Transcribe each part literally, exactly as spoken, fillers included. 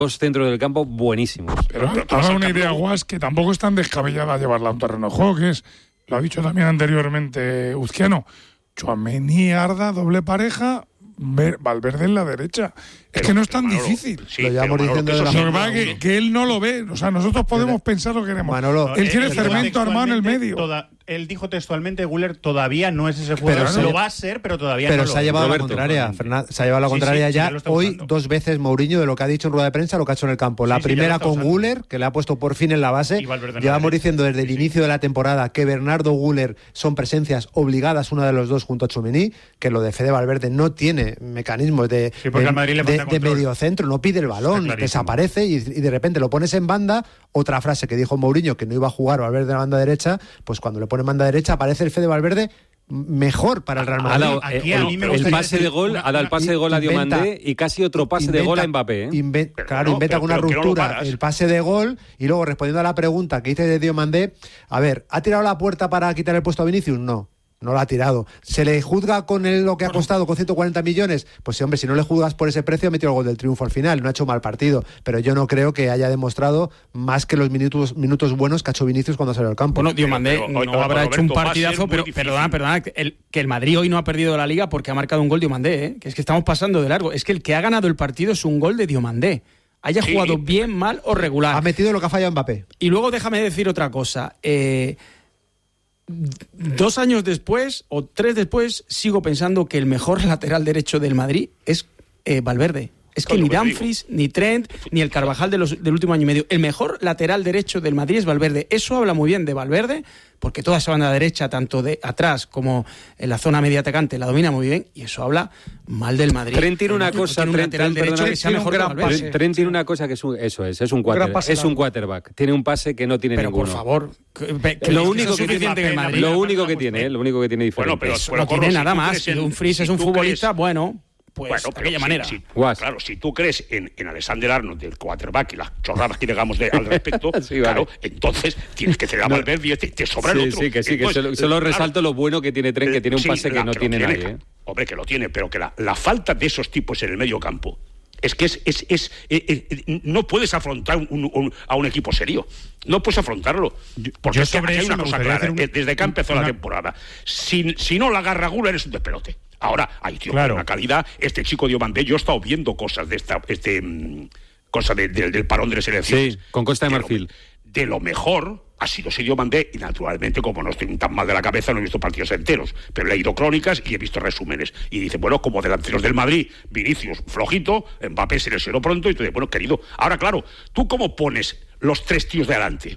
dos centros del campo buenísimos. Pero haga una idea, Guas, que tampoco es tan descabellada llevarla a un terreno de juego, que es, lo ha dicho también anteriormente Uzquiano, Tchouaméni, Arda, doble pareja, Valverde en la derecha. Es pero, que no es tan Manolo, difícil. Sí, lo llevamos diciendo de la Lo que pasa es que, que él no lo ve. O sea, nosotros podemos de... pensar lo que queremos. Manolo, él quiere fermento armado en el medio. Toda, él dijo textualmente, Güler todavía no es ese jugador. Pero lo va a ser, pero todavía pero no se lo ha llevado Roberto, la contraria. Fernand, se ha llevado la sí, contraria sí, ya, ya hoy usando. Dos veces Mourinho de lo que ha dicho en rueda de prensa, lo que ha hecho en el campo. La sí, primera sí, con Güler, que le ha puesto por fin en la base. Llevamos diciendo desde el inicio de la temporada que Bernardo Güler son presencias obligadas, una de los dos junto a Tchouaméni, que lo de Fede Valverde no tiene mecanismos de, sí, de, de, de medio centro, no pide el balón, desaparece y, y de repente lo pones en banda. Otra frase que dijo Mourinho, que no iba a jugar Valverde en la banda derecha, pues cuando le pone en banda derecha aparece el Fede Valverde mejor para el Real Madrid. Dado, Aquí, el, el pase de gol, ha dado el pase de gol a Diomandé y casi otro pase inventa, de gol a Mbappé. ¿eh? Inven, claro, no, inventa alguna ruptura no el pase de gol y luego respondiendo a la pregunta que hice de Diomandé, a ver, ¿ha tirado la puerta para quitar el puesto a Vinicius? No. No lo ha tirado. ¿Se le juzga con el, lo que ha costado, con ciento cuarenta millones? Pues sí, hombre, si no le juzgas por ese precio, ha metido el gol del triunfo al final. No ha hecho mal partido. Pero yo no creo que haya demostrado más que los minutos minutos buenos que ha hecho Vinicius cuando salió al campo. Bueno, Diomandé no pero, habrá Roberto, hecho un partidazo, pero perdona, perdona, el, que el Madrid hoy no ha perdido la Liga porque ha marcado un gol Diomandé, ¿eh? Que es que estamos pasando de largo. Es que el que ha ganado el partido es un gol de Diomandé. Haya sí, jugado bien, mal o regular. Ha metido lo que ha fallado Mbappé. Y luego déjame decir otra cosa. Eh... Dos años después o tres después sigo pensando que el mejor lateral derecho del Madrid es eh, Valverde. Es que ni Dumfries, ni Trent, ni el Carvajal de los, del último año y medio. El mejor lateral derecho del Madrid es Valverde. Eso habla muy bien de Valverde, porque toda esa banda derecha, tanto de atrás como en la zona media atacante, la domina muy bien, y eso habla mal del Madrid. Trent tiene una cosa, tiene un Trent, lateral Trent, derecho perdona, que sea mejor que Valverde. Trent tiene una cosa que es un, eso es, es un quarter, es un quarterback. Tiene un pase que no tiene pero ninguno. Pero por favor, que, que lo único que, que tiene, que el Madrid, lo único que tiene, lo único que tiene diferente. Bueno, pero, pero no tiene nada más. Si Dumfries es un futbolista, bueno. Pues bueno, de aquella si, manera. Si, claro, si tú crees en, en Alexander Arnold, del quarterback, y las chorradas que digamos de, al respecto, sí, claro, vale. Entonces tienes que ceder a Valverde y te, te sobra sí, el otro. Sí, que sí, entonces, que solo, solo claro, resalto lo bueno que tiene Trent, que tiene un pase sí, que no que tiene, tiene nadie. ¿eh? Hombre, que lo tiene, pero que la, la falta de esos tipos en el medio campo es que es, es, es, es, es, es no puedes afrontar un, un, a un equipo serio. No puedes afrontarlo. Porque Yo es que sobre hay eso una cosa clara, un, desde que empezó una... la temporada. Si, si no la agarra Güler es un despelote. Ahora, hay tío, claro. Una calidad. Este chico Diomandé, yo he estado viendo cosas de esta, este, mmm, cosa de, de, del parón de las elecciones. Sí, con Costa de Marfil. De lo, de lo mejor ha sido ese Diomandé, y naturalmente, como no estoy tan mal de la cabeza, no he visto partidos enteros, pero he leído crónicas y he visto resúmenes. Y dice, bueno, como delanteros del Madrid, Vinicius flojito, Mbappé se lesionó pronto, y tú dices, bueno, querido. Ahora, claro, ¿tú cómo pones los tres tíos de adelante?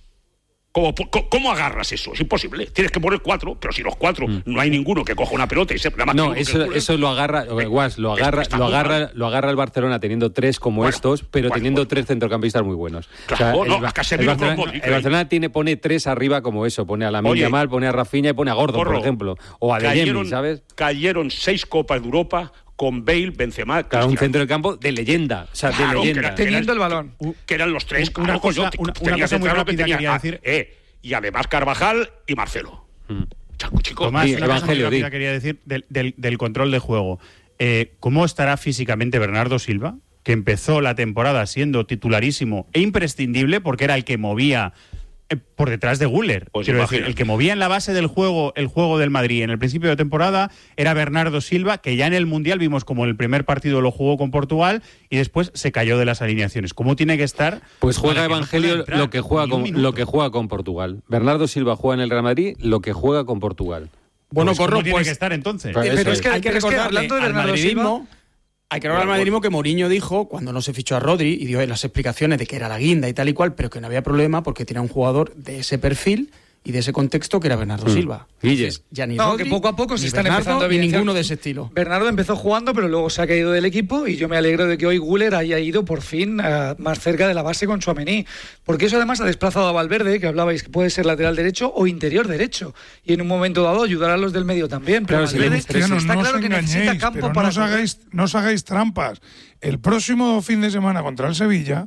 ¿Cómo, ¿Cómo agarras eso? Es imposible. Tienes que poner cuatro, pero si los cuatro mm. no hay ninguno que coja una pelota y se nada más. No, eso, eso lo agarra, Guas, lo agarra, lo agarra, lo agarra el Barcelona teniendo tres como bueno, estos, pero bueno, teniendo bueno. tres centrocampistas muy buenos. Claro, o sea, no, el, el, el, Barcelona, el Barcelona tiene, pone tres arriba como eso, pone a Lamine Yamal, pone a Rafinha y pone a Gordon, Corro, por ejemplo, o a Adeyemi, ¿sabes? Cayeron seis copas de Europa con Bale, Benzema, claro, un centro del campo de leyenda, o sea, claro, de leyenda, que era, teniendo el balón, que eran los tres. Una claro, cosa, yo, una, una cosa muy rápida que quería decir. Eh, y además Carvajal y Marcelo. Mm. Chaco, chico. Tomás, sí, una Evangelio, cosa muy rápida quería decir del, del, del control de juego. Eh, ¿Cómo estará físicamente Bernardo Silva, que empezó la temporada siendo titularísimo e imprescindible porque era el que movía eh, por detrás de Güler? Pues quiero decir, el que movía en la base del juego el juego del Madrid en el principio de temporada era Bernardo Silva, que ya en el Mundial vimos como en el primer partido lo jugó con Portugal y después se cayó de las alineaciones. ¿Cómo tiene que estar? Pues juega Evangelio no lo que juega con lo que juega con Portugal. Bernardo Silva juega en el Real Madrid lo que juega con Portugal. Bueno, pues, Corro, ¿cómo tiene pues, que estar entonces? Pero, pero es que hay que recordar, es que hablando de Bernardo Silva, hay que recordar al madridismo que Mourinho dijo cuando no se fichó a Rodri y dio las explicaciones de que era la guinda y tal y cual, pero que no había problema porque tenía un jugador de ese perfil y de ese contexto que era Bernardo mm. Silva. Entonces, ya ni no, Rodri, que poco a poco se están Bernardo, empezando a evidenciar. Ninguno de ese estilo. Bernardo empezó jugando, pero luego se ha caído del equipo y yo me alegro de que hoy Güler haya ido por fin uh, más cerca de la base con Tchouaméni, porque eso además ha desplazado a Valverde, que hablabais que puede ser lateral derecho o interior derecho, y en un momento dado ayudar a los del medio también. Pero claro, Valverde si está no claro os que necesita campo pero para... No os, hagáis, no os hagáis trampas. El próximo fin de semana contra el Sevilla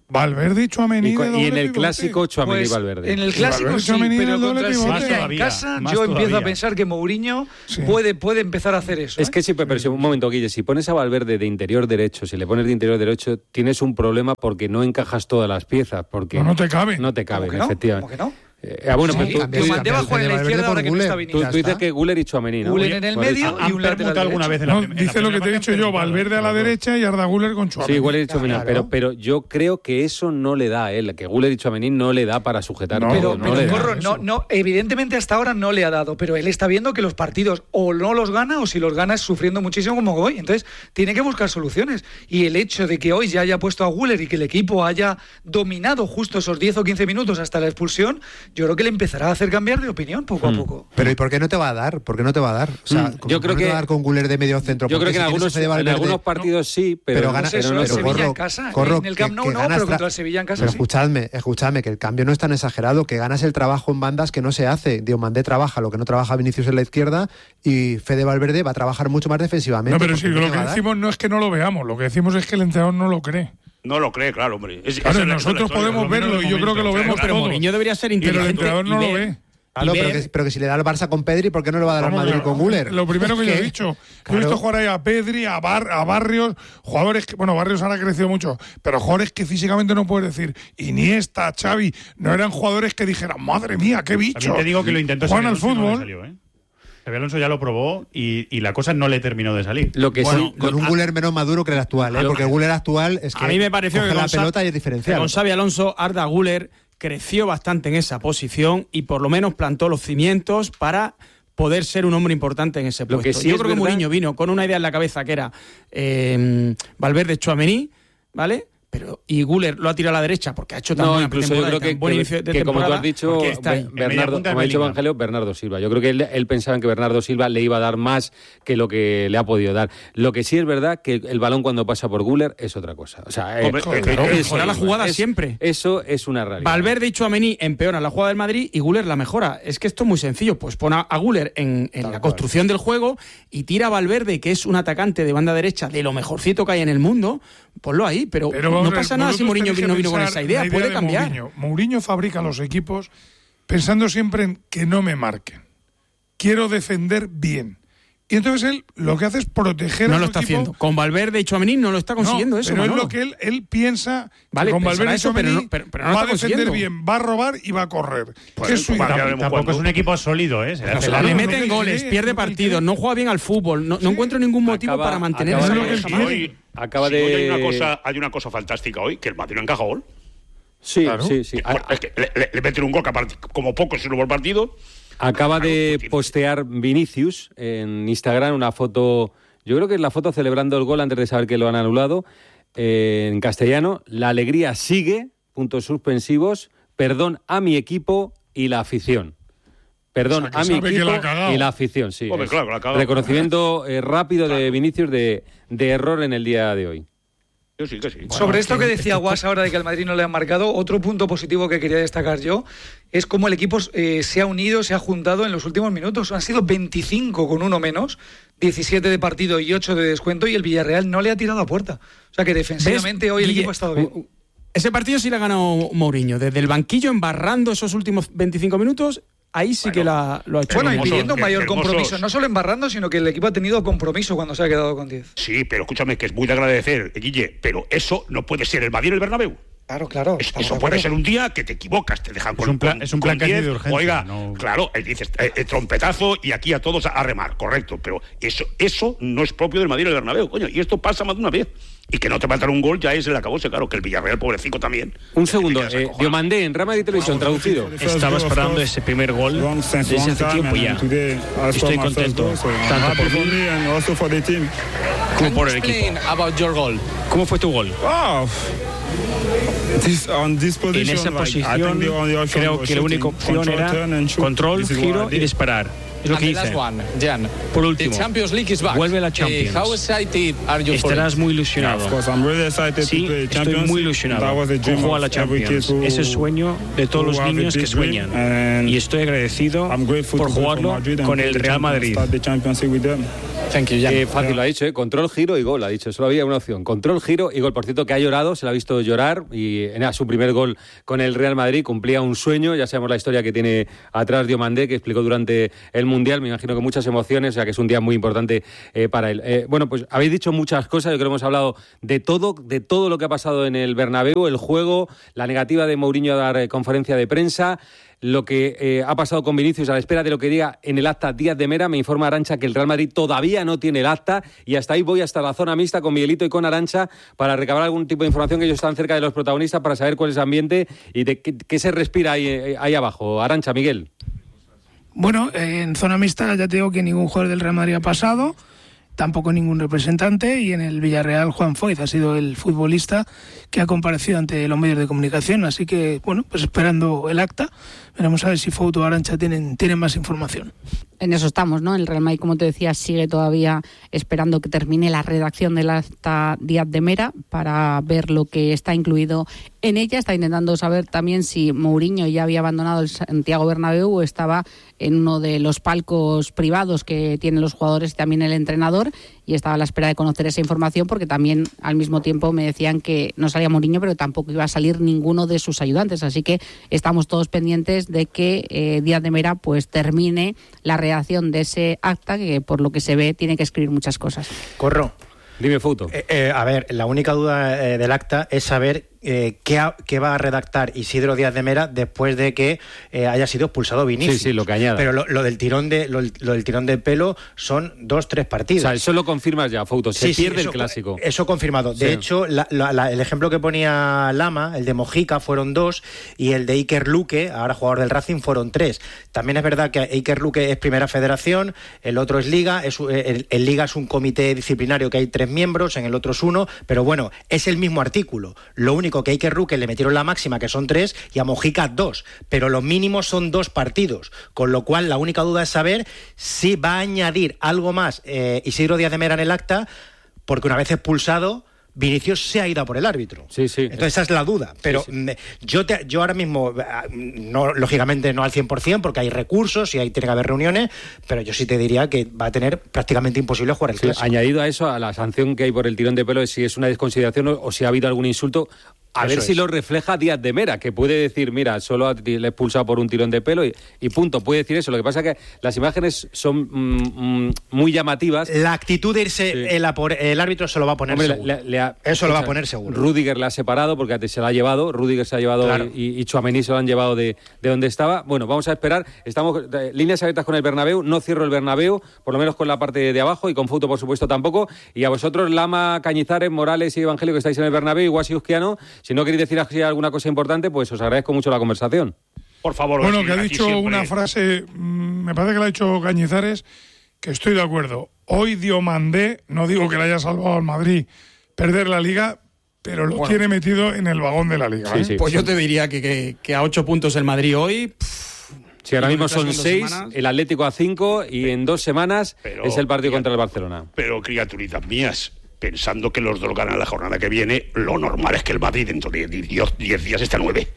Valverde y Tchouaméni. Y, co- de y doble en el pivote. clásico Tchouaméni Pues, y Valverde. En el clásico Valverde, sí, Tchouaméni, pero el doble contra el pivote. Sevilla Más en todavía, casa más yo empiezo todavía. a pensar que Mourinho Sí. puede, puede empezar a hacer eso. Es ¿eh? que sí, pero si, un momento, Guille, si pones a Valverde de interior derecho, si le pones de interior derecho, tienes un problema porque no encajas todas las piezas. Porque No, no te cabe. No te caben, ¿Cómo que no? efectivamente. ¿Cómo que no? Eh, ah, bueno, Sí, pero tú, cambias- tú- Diomandé va a jugar en la Valverde izquierda por ahora que no Güler. está tú- viniendo. Ya tú dices está. que Güler y Tchouaméni, ¿no? Güler en el Por eso. medio Han y un lateral permutado alguna vez derecho. en la No, prim- en la dice lo que primera te he parte dicho han yo, permutado Valverde a la los dos. derecha y Arda Güler con Tchouaméni. Sí, Güler y Tchouaméni, Claro. pero, pero yo creo que eso no le da a él, que Güler y Tchouaméni no le da para sujetar No, todo, Pero, no pero, le da. Corro, eso. no, no, evidentemente hasta ahora no le ha dado, pero él está viendo que los partidos o no los gana o si los gana es sufriendo muchísimo como hoy. Entonces tiene que buscar soluciones. Y el hecho de que hoy ya haya puesto a Güler y que el equipo haya dominado justo esos diez o quince minutos hasta la expulsión, yo creo que le empezará a hacer cambiar de opinión poco a poco. Pero ¿y por qué no te va a dar? ¿Por qué no te va a dar? O sea, Mm, ¿por yo qué creo no te que- va a dar con Güler de medio centro? Yo Porque creo que en si tienes algunos, a Fede en Valverde- algunos partidos sí, pero, pero no gana, sé, eso no es sé. Sevilla corro, en casa, corro, en el Camp que- Nou que no, ganas pero tra- contra el Sevilla en casa Pero sí. escuchadme, escuchadme, que el cambio no es tan exagerado, que ganas el trabajo en bandas que no se hace. Diomandé trabaja lo que no trabaja Vinicius en la izquierda y Fede Valverde va a trabajar mucho más defensivamente. No, pero porque sí, no lo te que va a dar. decimos no es que no lo veamos, lo que decimos es que el entrenador no lo cree. No lo cree, claro, hombre. Es- Claro, esa es la- nosotros esa es la historia. podemos lo menos verlo de y yo creo que lo momento, vemos claro, Pero todos. Mourinho debería ser Pero el inteligente. entrenador no y lo ver- ve. Claro, y pero, ver- que, pero que si le da al Barça con Pedri, ¿por qué no le va a dar al Vamos, Madrid lo- con Güler? Lo primero que yo he ¿Qué? dicho, yo he Claro. visto jugar ahí a Pedri, a, Bar- a Barrios, jugadores que, bueno, Barrios ahora ha crecido mucho, pero jugadores que físicamente no puedes decir, Iniesta, Xavi, no eran jugadores que dijeran, madre mía, qué bicho. También te digo que lo intentó Juegan Xabi al Alonso y no le fútbol. salió, ¿eh? Xabi Alonso ya lo probó y, y la cosa no le terminó de salir. Lo que Bueno, sí, con un Güler menos maduro que el actual, ¿eh? a lo- Porque el Güler actual es que A mí me pareció coge que la con Sa- pelota y es que diferencial. con Xabi Alonso, Arda Güler creció bastante en esa posición y por lo menos plantó los cimientos para poder ser un hombre importante en ese Lo puesto. que sí Yo es creo que verdad- Mourinho vino con una idea en la cabeza que era eh, Valverde Tchouaméni, ¿vale? Pero, y Güler lo ha tirado a la derecha porque ha hecho tan no, buena incluso yo pretemporada creo y que, tan buen que- inicio de que como tú temporada, has dicho, porque está ahí. Be- En media Bernardo, punta como ha dicho Bellingham. Evangelio, Bernardo Silva. Yo creo que él, él pensaba que Bernardo Silva le iba a dar más que lo que le ha podido dar. Lo que sí es verdad que el balón cuando pasa por Güler es otra cosa. O sea, Hombre, eh, claro, eso mejora la es- jugada es- siempre. Eso es una realidad. Valverde y Tchouaméni empeoran la jugada del Madrid y Güler la mejora. Es que esto es muy sencillo. Pues pon a, a Güler en, en la construcción del juego y tira a Valverde, que es un atacante de banda derecha de lo mejorcito que hay en el mundo, ponlo ahí. Pero, Pero vamos no a ver, pasa nada si vosotros Mourinho tenéis que no vino con pensar esa idea. la Puede de cambiar. Mourinho. Mourinho fabrica los equipos pensando siempre en que no me marquen. Quiero defender bien. Y entonces él lo que hace es proteger No a lo su está equipo. haciendo. Con Valverde y Tchouaméni no lo está consiguiendo No, eso, pero es Manolo. lo que él, él piensa Vale, que con pensará Valverde y eso, pero Tchouaméni no- pero- pero no lo va a está defender consiguiendo. bien, va a robar y va a correr. Pues que es su entonces, idea. ya veremos Tampoco cuándo. es un equipo sólido, ¿eh? Se le hace Le Claro, largo. lo que meten él goles, quiere, pierde lo que él partidos, quiere. no juega bien al fútbol, no, no encuentro ningún motivo Acaba- para mantener acaba esa de- pareja. Sí, Madrid. Hoy, Acaba sí, de- hoy hay una cosa, hay una cosa fantástica hoy, que el Madrid no encaja gol. Sí, Claro. sí, sí. Bueno, es que le, le- le meten un gol que aparte, como poco se lo el partido. Acaba de Claro, postear Vinicius en Instagram una foto, yo creo que es la foto celebrando el gol antes de saber que lo han anulado, eh, en castellano. La alegría sigue, puntos suspensivos, perdón a mi equipo y la afición. Perdón O sea, que a mi sabe que equipo la ha cagado. y la afición, sí. Hombre, es claro, que la ha cagado. reconocimiento eh, rápido de Vinicius de, de error en el día de hoy. Yo sí, que sí. Sobre esto que decía Guas ahora de que al Madrid no le han marcado, otro punto positivo que quería destacar yo es cómo el equipo eh, se ha unido, se ha juntado en los últimos minutos. Han sido veinticinco con uno menos, diecisiete de partido y ocho de descuento, y el Villarreal no le ha tirado a puerta. O sea que defensivamente ¿Ves, hoy el Guille? equipo ha estado bien. U- u- Ese partido sí le ha ganado Mourinho. Desde el banquillo, embarrando esos últimos veinticinco minutos, ahí sí que la- lo ha hecho. Bueno, y hermosos, pidiendo un qué mayor hermosos. compromiso, no solo embarrando, sino que el equipo ha tenido compromiso cuando se ha quedado con diez. Sí, pero escúchame, que es muy de agradecer, Guille, pero eso no puede ser el Madrid en el Bernabéu. Claro, claro. Es- estamos eso de puede acuerdo. ser un día que te equivocas, te dejan con un plan- con- es un con plan casi de diez. urgencia, Oiga, no- claro, eh, dices eh, eh, trompetazo y aquí a todos a, a remar, correcto, pero eso eso no es propio del Madrid en el Bernabéu, coño, y esto pasa más de una vez. Y que no te matan un gol ya es el acabose, claro, que el Villarreal, pobrecito también. Un segundo, Se eh, acojonan. Diomandé en Real Madrid Televisión, traducido. Estaba esperando ese primer gol desde hace tiempo ya. Estoy contento, tanto por mí como por el equipo. ¿Cómo fue tu gol? En esa posición creo que la única opción era control, giro y disparar. Es lo que hice. Por último, vuelve a la Champions. Estarás muy ilusionado. Sí, estoy muy ilusionado con jugar a la Champions. Ese sueño de todos los niños que sueñan. Y estoy agradecido por jugarlo con el Real Madrid. Thank you, eh, fácil lo ha dicho, ¿eh? Control, giro y gol, ha dicho. Solo había una opción. Control, giro y gol. Por cierto, que ha llorado, se lo ha visto llorar y en su primer gol con el Real Madrid cumplía un sueño. Ya sabemos la historia que tiene atrás Diomandé, que explicó durante el Mundial. Me imagino que muchas emociones, o sea que es un día muy importante eh, para él. Eh, bueno, pues habéis dicho muchas cosas. Yo creo que hemos hablado de todo, de todo lo que ha pasado en el Bernabéu, el juego, la negativa de Mourinho a dar eh, conferencia de prensa, lo que eh, ha pasado con Vinicius a la espera de lo que diga en el acta Díaz de Mera. Me informa Arantxa que el Real Madrid todavía no tiene el acta y hasta ahí voy, hasta la zona mixta con Miguelito y con Arantxa para recabar algún tipo de información, que ellos están cerca de los protagonistas, para saber cuál es el ambiente y de qué, qué se respira ahí, ahí abajo. Arantxa, Miguel. Bueno, eh, en zona mixta ya te digo que ningún jugador del Real Madrid ha pasado, tampoco ningún representante, y en el Villarreal Juan Foyth ha sido el futbolista que ha comparecido ante los medios de comunicación, así que bueno, pues esperando el acta, veremos a ver si Fouto o Arantxa tienen, tienen más información. En eso estamos, ¿no? El Real Madrid, como te decía, sigue todavía esperando que termine la redacción del acta Díaz de Mera para ver lo que está incluido en ella. Está intentando saber también si Mourinho ya había abandonado el Santiago Bernabéu o estaba en uno de los palcos privados que tienen los jugadores y también el entrenador, y estaba a la espera de conocer esa información, porque también al mismo tiempo me decían que no salía Mourinho, pero tampoco iba a salir ninguno de sus ayudantes. Así que estamos todos pendientes de que eh, Díaz de Mera pues termine la redacción de ese acta, que por lo que se ve tiene que escribir muchas cosas. Corro. Dime, Fouto. Eh, eh, a ver, la única duda eh, del acta es saber eh, qué, ha, qué va a redactar Isidro Díaz de Mera después de que eh, haya sido expulsado Vinicius. Sí, sí, lo que añada. Pero lo, lo del tirón de lo, lo del tirón de pelo son dos, tres partidos. O sea, eso lo confirmas ya, Fouto. Se sí, pierde sí, eso, el clásico. Eso confirmado. De sí. hecho, la, la, la, el ejemplo que ponía Lama, el de Mojica, fueron dos, y el de Iker Luque, ahora jugador del Racing, fueron tres. También es verdad que Iker Luque es Primera Federación, el otro es Liga, es, el, el Liga es un comité disciplinario que hay tres miembros, en el otro es uno, pero bueno, es el mismo artículo. Lo único que a Iker Luque le metieron la máxima, que son tres, y a Mojica dos, pero los mínimos son dos partidos, con lo cual la única duda es saber si va a añadir algo más eh, Isidro Díaz de Mera en el acta, porque una vez expulsado Vinicius se ha ido a por el árbitro. Sí, sí. Entonces esa es la duda. Pero sí, sí. Yo, te, yo ahora mismo, no, lógicamente no al cien por ciento, porque hay recursos y hay, tiene que haber reuniones, pero yo sí te diría que va a tener prácticamente imposible jugar el sí, clásico. Añadido a eso, a la sanción que hay por el tirón de pelo, es si es una desconsideración o, o si ha habido algún insulto. A Eso ver si es. Lo refleja Díaz de Mera, que puede decir, mira, solo le he expulsado por un tirón de pelo y, y punto, puede decir eso. Lo que pasa es que las imágenes son mm, mm, muy llamativas. La actitud de irse sí. el, el árbitro se lo va a poner Hombre, seguro. Le, le ha, eso o lo va sea, a poner seguro. Rüdiger la ha separado porque se la ha llevado, Rüdiger se ha llevado claro. y, y Tchouaméni se lo han llevado de, de donde estaba. Bueno, vamos a esperar. Estamos de, líneas abiertas con el Bernabéu, no cierro el Bernabéu, por lo menos con la parte de abajo, y con Fouto, por supuesto, tampoco. Y a vosotros, Lama, Cañizares, Morales y Evangelio, que estáis en el Bernabéu, y Guasi Uzquiano, si no queréis decir así alguna cosa importante, pues os agradezco mucho la conversación. Por favor. Bueno, que ha dicho siempre... una frase, me parece que la ha dicho Cañizares, que estoy de acuerdo. Hoy Diomandé, no digo que le haya salvado al Madrid perder la Liga, pero lo bueno. tiene metido en el vagón de la Liga. Sí, ¿eh? sí. Pues yo te diría que, que, que a ocho puntos el Madrid hoy... Pff, sí, ahora mismo son seis, el Atlético a cinco, y en dos semanas pero, es el partido contra el Barcelona. Pero criaturitas mías, pensando que los dos ganan la jornada que viene, lo normal es que el Madrid dentro de diez días esté a nueve.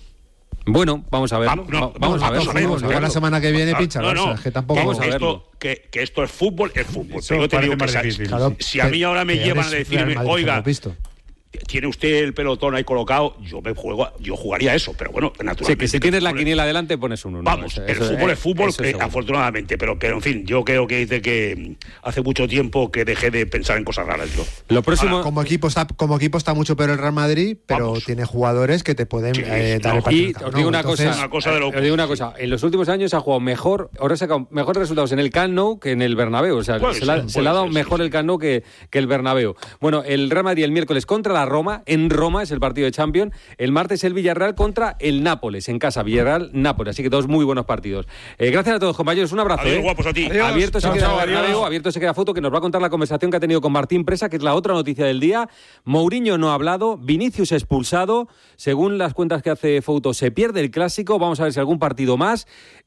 Bueno, vamos a verlo. No, vamos, vamos a verlo. Vamos a verlo. La semana que viene pincha. No, no, es que tampoco vamos a verlo. Que, que esto es fútbol, es fútbol. Pero yo te digo que claro, si a mí ahora me llevan a decirme, oiga, tiene usted el pelotón ahí colocado, yo me juego, yo jugaría eso, pero bueno, naturalmente. Sí, que si tienes la quiniela adelante pones un uno. Vamos, eso, el eso, fútbol eh, es fútbol, eh, afortunadamente, pero, pero en fin, yo creo que dice que hace mucho tiempo que dejé de pensar en cosas raras yo. Lo próximo, Ahora, como equipo está como equipo está mucho peor el Real Madrid, pero vamos. tiene jugadores que te pueden sí, eh, dar no, el partido. Y os digo una Entonces, cosa, una cosa de lo os digo una cosa, en los últimos años ha jugado mejor, ahora ha sacado mejores resultados en el Camp Nou que en el Bernabéu, o sea, se, ser, la, se le ha dado ser, mejor sí, el Camp Nou que, que el Bernabéu. Bueno, el Real Madrid el miércoles contra la Roma en Roma, es el partido de Champions. El martes el Villarreal contra el Nápoles, en casa, Villarreal-Nápoles. Así que dos muy buenos partidos. Eh, gracias a todos, compañeros. Un abrazo. Adiós, eh. guapos a ti. Adiós. Abierto chao, se queda chao, Bernabéu, abierto se queda Fouto, que nos va a contar la conversación que ha tenido con Martín Presa, que es la otra noticia del día. Mourinho no ha hablado, Vinicius expulsado. Según las cuentas que hace Fouto, se pierde el clásico. Vamos a ver si algún partido más.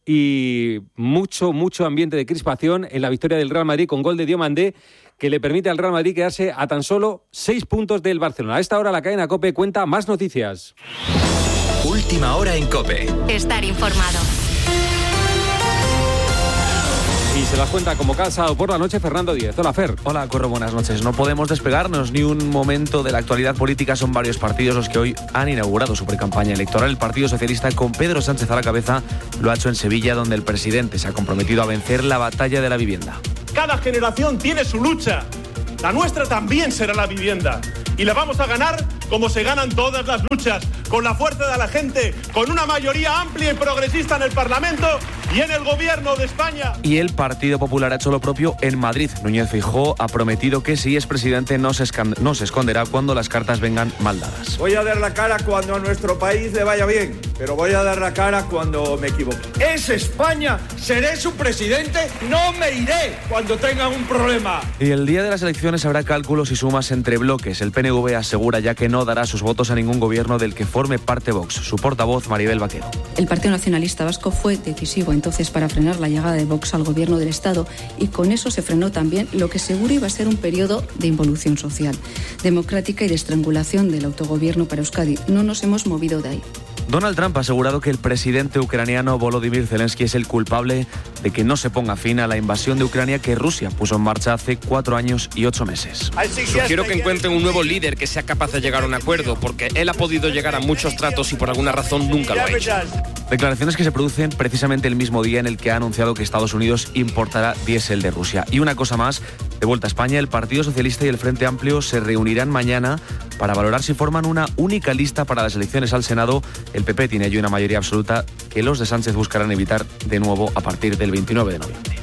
Y mucho, mucho ambiente de crispación en la victoria del Real Madrid con gol de Diomandé, que le permite al Real Madrid quedarse a tan solo seis puntos del Barcelona. A esta hora la cadena COPE cuenta más noticias. Última hora en COPE. Estar informado. Y se las cuenta como cada sábado por la noche Fernando Díez. Hola, Fer. Hola, Corro, buenas noches. No podemos despegarnos ni un momento de la actualidad política. Son varios partidos los que hoy han inaugurado su precampaña electoral. El Partido Socialista, con Pedro Sánchez a la cabeza, lo ha hecho en Sevilla, donde el presidente se ha comprometido a vencer la batalla de la vivienda. Cada generación tiene su lucha. La nuestra también será la vivienda. Y la vamos a ganar como se ganan todas las luchas, con la fuerza de la gente, con una mayoría amplia y progresista en el Parlamento y en el Gobierno de España. Y el Partido Popular ha hecho lo propio en Madrid. Núñez Feijóo ha prometido que si es presidente no se, escand- no se esconderá cuando las cartas vengan mal dadas. Voy a dar la cara cuando a nuestro país le vaya bien, pero voy a dar la cara cuando me equivoque. Es España, seré su presidente, no me iré cuando tengan un problema. Y el día de las elecciones habrá cálculos y sumas entre bloques. El P N V asegura ya que no dará sus votos a ningún gobierno del que forme parte Vox. Su portavoz, Maribel Vaquero. El Partido Nacionalista Vasco fue decisivo entonces para frenar la llegada de Vox al gobierno del Estado, y con eso se frenó también lo que seguro iba a ser un periodo de involución social, democrática y de estrangulación del autogobierno para Euskadi. No nos hemos movido de ahí. Donald Trump ha asegurado que el presidente ucraniano Volodymyr Zelensky es el culpable de que no se ponga fin a la invasión de Ucrania que Rusia puso en marcha hace cuatro años y ocho meses. Sugiero que encuentren un nuevo líder que sea capaz de llegar a un acuerdo, porque él ha podido llegar a muchos tratos y por alguna razón nunca lo ha hecho. Declaraciones que se producen precisamente el mismo día en el que ha anunciado que Estados Unidos importará diésel de Rusia. Y una cosa más, de vuelta a España, el Partido Socialista y el Frente Amplio se reunirán mañana para valorar si forman una única lista para las elecciones al Senado. El P P tiene allí una mayoría absoluta que los de Sánchez buscarán evitar de nuevo a partir del veintinueve de noviembre.